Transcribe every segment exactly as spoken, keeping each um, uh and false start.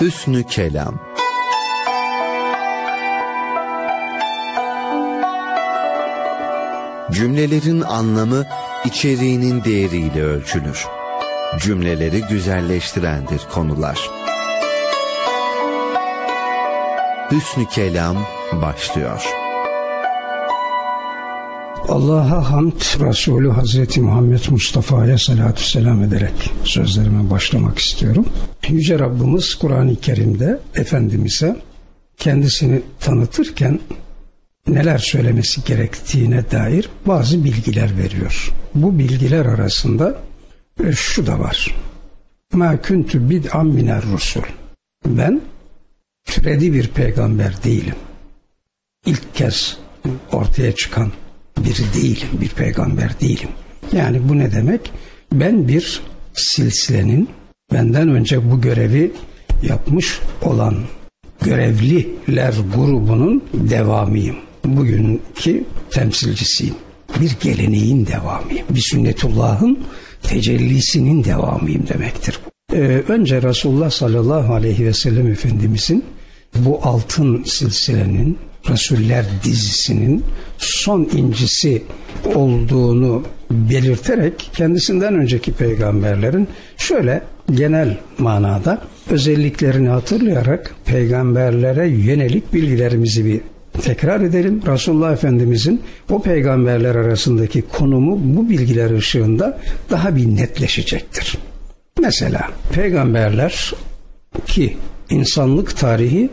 Hüsnü Kelam. Cümlelerin anlamı içeriğinin değeriyle ölçülür. Cümleleri güzelleştirendir konular. Hüsnü Kelam başlıyor. Allah'a hamd, Resulü Hazreti Muhammed Mustafa'ya salatü selam ederek sözlerime başlamak istiyorum. Yüce Rabbimiz Kur'an-ı Kerim'de Efendimiz'e kendisini tanıtırken neler söylemesi gerektiğine dair bazı bilgiler veriyor. Bu bilgiler arasında şu da var. مَا كُنْتُ بِدْعًا مِنَ الرُّسُولِ Ben türedi bir peygamber değilim. İlk kez ortaya çıkan biri değilim, bir peygamber değilim. Yani bu ne demek? Ben bir silsilenin, benden önce bu görevi yapmış olan görevliler grubunun devamıyım. Bugünkü temsilcisiyim. Bir geleneğin devamıyım. Bir sünnetullah'ın tecellisinin devamıyım demektir. Ee, önce Resulullah sallallahu aleyhi ve sellem Efendimizin bu altın silsilenin, Resuller dizisinin son incisi olduğunu belirterek kendisinden önceki peygamberlerin şöyle genel manada özelliklerini hatırlayarak peygamberlere yönelik bilgilerimizi bir tekrar edelim. Resulullah Efendimizin o peygamberler arasındaki konumu bu bilgiler ışığında daha bir netleşecektir. Mesela peygamberler ki insanlık tarihi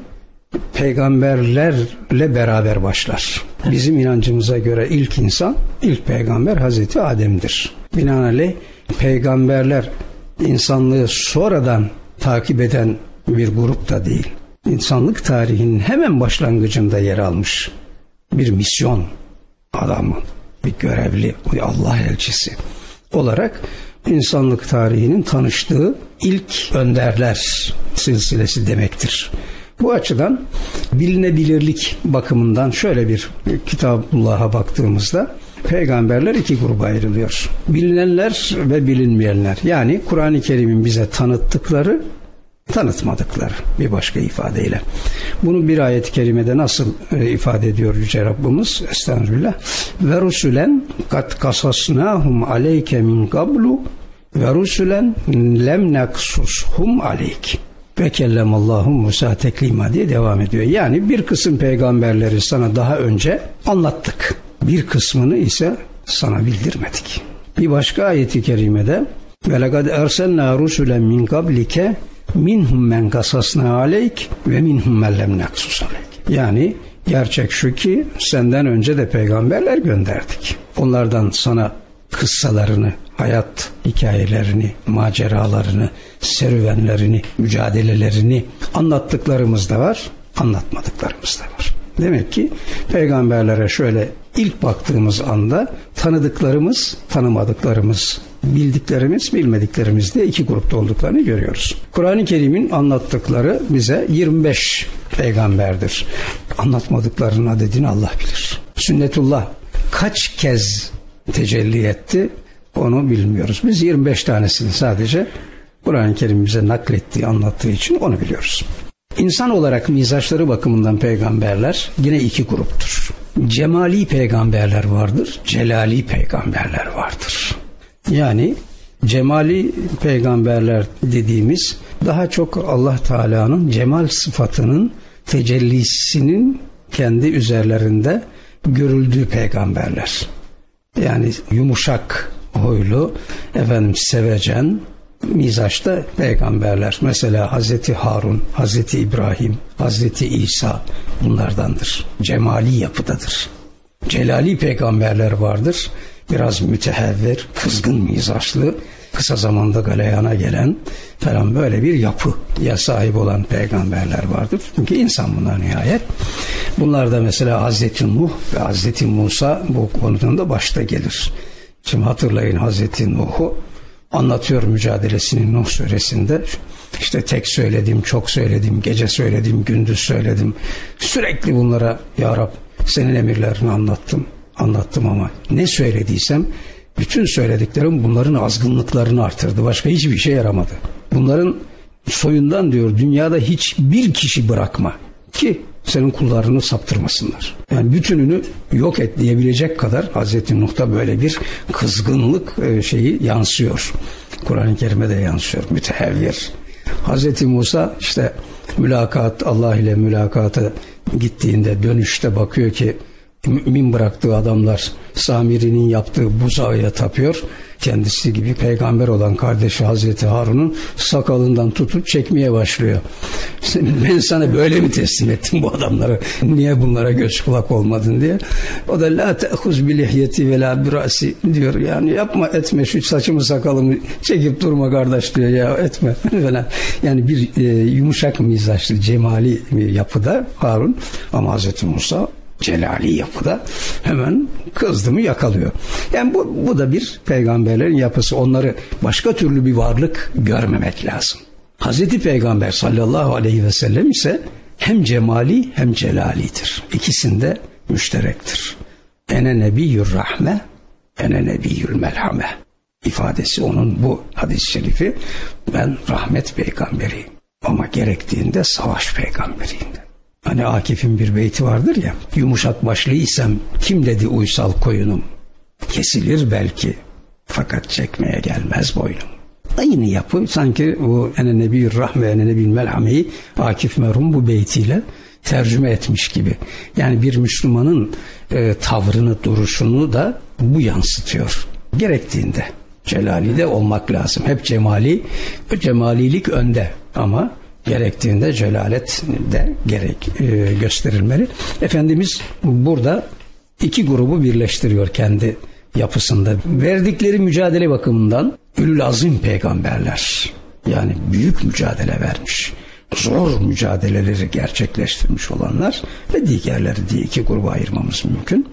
peygamberlerle beraber başlar. Bizim inancımıza göre ilk insan, ilk peygamber Hazreti Adem'dir. Binaenaleyh peygamberler insanlığı sonradan takip eden bir grup da değil. İnsanlık tarihinin hemen başlangıcında yer almış bir misyon adamı, bir görevli, bir Allah elçisi olarak insanlık tarihinin tanıştığı ilk önderler silsilesi demektir. Bu açıdan bilinebilirlik bakımından şöyle bir Kitabullah'a baktığımızda peygamberler iki gruba ayrılıyor. Bilinenler ve bilinmeyenler. Yani Kur'an-ı Kerim'in bize tanıttıkları, tanıtmadıkları bir başka ifadeyle. Bunu bir ayet-i kerimede nasıl e, ifade ediyor Yüce Rabbimiz? Estağfirullah. Ve rusulen kat kasasnahum aleyke min qablu ve rusulen lem naksushum aleyk. Ve kellemallahu Musa teklima diye devam ediyor. Yani bir kısım peygamberleri sana daha önce anlattık. Bir kısmını ise sana bildirmedik. Bir başka ayet-i kerimede ve lekad erselna rusulen min qablike minhum men kasasna aleyk ve minhum men lem naksus aleyk. Yani gerçek şu ki senden önce de peygamberler gönderdik. Onlardan sana kıssalarını, hayat hikayelerini, maceralarını, serüvenlerini, mücadelelerini anlattıklarımız da var, anlatmadıklarımız da var. Demek ki peygamberlere şöyle ilk baktığımız anda tanıdıklarımız, tanımadıklarımız, bildiklerimiz, bilmediklerimiz diye iki grupta olduklarını görüyoruz. Kur'an-ı Kerim'in anlattıkları bize yirmi beş peygamberdir. Anlatmadıklarının adedini Allah bilir. Sünnetullah kaç kez tecelli etti onu bilmiyoruz. Biz yirmi beş tanesini sadece Kur'an-ı Kerim bize naklettiği, anlattığı için onu biliyoruz. İnsan olarak mizaçları bakımından peygamberler yine iki gruptur. Cemali peygamberler vardır, celali peygamberler vardır. Yani cemali peygamberler dediğimiz daha çok Allah Teala'nın cemal sıfatının tecellisinin kendi üzerlerinde görüldüğü peygamberler. Yani yumuşak huylu, efendim sevecen, mizaçta peygamberler. Mesela Hazreti Harun, Hazreti İbrahim, Hazreti İsa bunlardandır. Cemali yapıdadır. Celali peygamberler vardır. Biraz mütehevvir, kızgın mizaçlı, kısa zamanda galeyana gelen falan böyle bir yapıya sahip olan peygamberler vardır. Çünkü insan bunlar nihayet. Bunlar da mesela Hazreti Nuh ve Hazreti Musa bu konudan da başta gelir. Şimdi hatırlayın Hazreti Nuh'u anlatıyor mücadelesini Nuh suresinde. İşte tek söyledim, çok söyledim, gece söyledim, gündüz söyledim. Sürekli bunlara ya Rab senin emirlerini anlattım. Anlattım ama ne söylediysem bütün söylediklerim bunların azgınlıklarını artırdı. Başka hiçbir şey yaramadı. Bunların soyundan diyor dünyada hiçbir kişi bırakma ki senin kullarını saptırmasınlar. Yani bütününü yok et diyebilecek kadar Hazreti Nuh'ta böyle bir kızgınlık şeyi yansıyor. Kur'an-ı Kerim'e de yansıyor. Mütehevvir. Hazreti Musa işte mülakat, Allah ile mülakata gittiğinde dönüşte bakıyor ki mümin bıraktığı adamlar Samiri'nin yaptığı buzağıya tapıyor. Kendisi gibi peygamber olan kardeşi Hazreti Harun'un sakalından tutup çekmeye başlıyor. Ben sana böyle mi teslim ettim bu adamları? Niye bunlara göz kulak olmadın diye. O da la te'huz bi lihyeti ve la bi ra'si diyor. Yani yapma etme şu saçımı sakalımı çekip durma kardeş diyor ya etme falan. Yani bir e, yumuşak mizaçlı cemali yapıda Harun ama Hazreti Musa celali yapıda hemen kızdı mı yakalıyor. Yani bu, bu da bir peygamberlerin yapısı. Onları başka türlü bir varlık görmemek lazım. Hazreti Peygamber sallallahu aleyhi ve sellem ise hem cemali hem celalidir. İkisinde müşterektir. Ene nebiyyur rahme, ene nebiyyül melhame ifadesi onun bu hadis-i şerifi. Ben rahmet peygamberiyim ama gerektiğinde savaş peygamberiyim. Hani Akif'in bir beyti vardır ya, yumuşak başlıysam kim dedi uysal koyunum, kesilir belki fakat çekmeye gelmez boynum. Aynı yapı sanki bu ene nebiyyur rahme ene nebiyyül melhameyi Akif merhum bu beytiyle tercüme etmiş gibi. Yani bir Müslümanın e, tavrını, duruşunu da bu yansıtıyor. Gerektiğinde celali de olmak lazım. Hep cemali, cemalilik önde ama gerektiğinde celalet de gerek e, gösterilmeli. Efendimiz burada iki grubu birleştiriyor kendi yapısında. Verdikleri mücadele bakımından ülül azim peygamberler, yani büyük mücadele vermiş, zor mücadeleleri gerçekleştirmiş olanlar ve diğerleri diye iki gruba ayırmamız mümkün.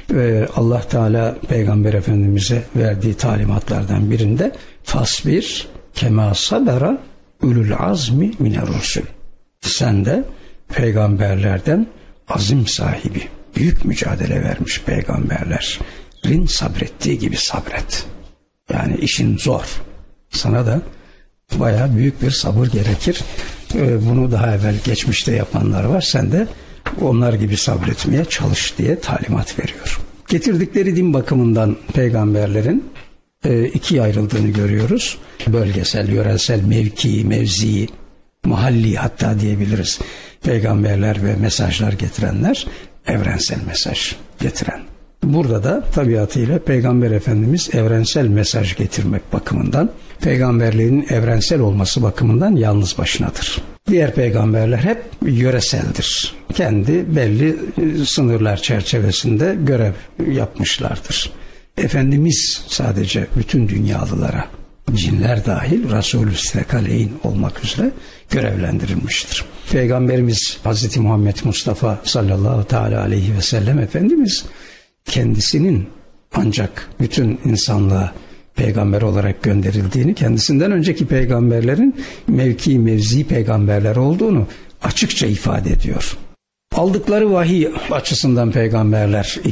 Ve Allah Teala Peygamber Efendimiz'e verdiği talimatlardan birinde fasbir kema sabera ülül azmi mine rusul. Sen de peygamberlerden azim sahibi, büyük mücadele vermiş peygamberlerin sabrettiği gibi sabret. Yani işin zor. Sana da bayağı büyük bir sabır gerekir. Bunu daha evvel geçmişte yapanlar var. Sen de onlar gibi sabretmeye çalış diye talimat veriyor. Getirdikleri din bakımından peygamberlerin ikiye ayrıldığını görüyoruz. Bölgesel, yöresel, mevki, mevzi, mahalli hatta diyebiliriz. Peygamberler ve mesajlar getirenler, evrensel mesaj getiren. Burada da tabiatıyla Peygamber Efendimiz evrensel mesaj getirmek bakımından, peygamberliğin evrensel olması bakımından yalnız başınadır. Diğer peygamberler hep yöreseldir. Kendi belli sınırlar çerçevesinde görev yapmışlardır. Efendimiz sadece bütün dünyalılara, cinler dahil Resulü Sekaleyn olmak üzere görevlendirilmiştir. Peygamberimiz Hazreti Muhammed Mustafa sallallahu teala aleyhi ve sellem Efendimiz kendisinin ancak bütün insanlığa peygamber olarak gönderildiğini, kendisinden önceki peygamberlerin mevki mevzi peygamberler olduğunu açıkça ifade ediyor. Aldıkları vahiy açısından peygamberler